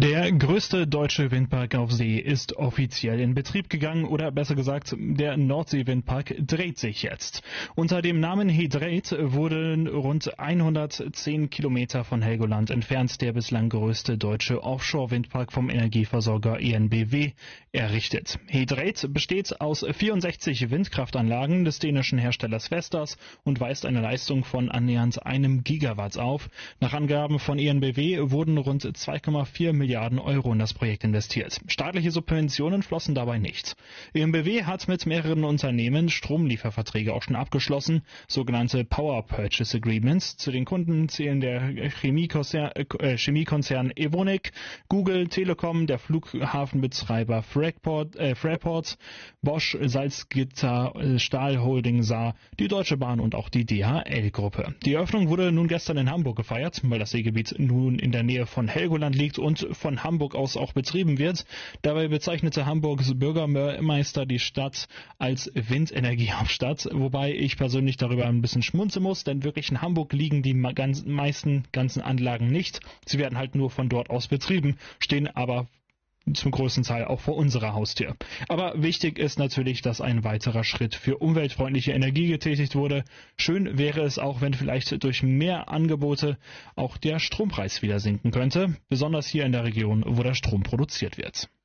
Der größte deutsche Windpark auf See ist offiziell in Betrieb gegangen oder besser gesagt, der Nordsee-Windpark dreht sich jetzt. Unter dem Namen He Dreht wurde rund 110 Kilometer von Helgoland entfernt der bislang größte deutsche Offshore-Windpark vom Energieversorger EnBW errichtet. He Dreht besteht aus 64 Windkraftanlagen des dänischen Herstellers Vestas und weist eine Leistung von annähernd 1 Gigawatt auf. Nach Angaben von EnBW wurden rund 2,4 Milliarden Euro in das Projekt investiert. Staatliche Subventionen flossen dabei nicht. EnBW hat mit mehreren Unternehmen Stromlieferverträge auch schon abgeschlossen, sogenannte Power Purchase Agreements. Zu den Kunden zählen der Chemiekonzern Evonik, Google, Telekom, der Flughafenbetreiber Fraport, Bosch, Salzgitter, Stahl Holding Saar, die Deutsche Bahn und auch die DHL-Gruppe. Die Eröffnung wurde nun gestern in Hamburg gefeiert, weil das Seegebiet nun in der Nähe von Helgoland liegt und von Hamburg aus auch betrieben wird. Dabei bezeichnete Hamburgs Bürgermeister die Stadt als Windenergiehauptstadt, wobei ich persönlich darüber ein bisschen schmunzeln muss, denn wirklich in Hamburg liegen die meisten ganzen Anlagen nicht. Sie werden halt nur von dort aus betrieben, stehen aber zum größten Teil auch vor unserer Haustür. Aber wichtig ist natürlich, dass ein weiterer Schritt für umweltfreundliche Energie getätigt wurde. Schön wäre es auch, wenn vielleicht durch mehr Angebote auch der Strompreis wieder sinken könnte, besonders hier in der Region, wo der Strom produziert wird.